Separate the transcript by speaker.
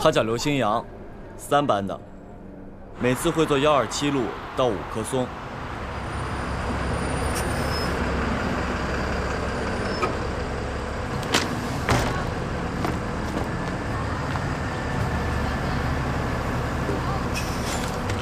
Speaker 1: 他叫刘新阳，3班的，每次会坐127路到5棵松。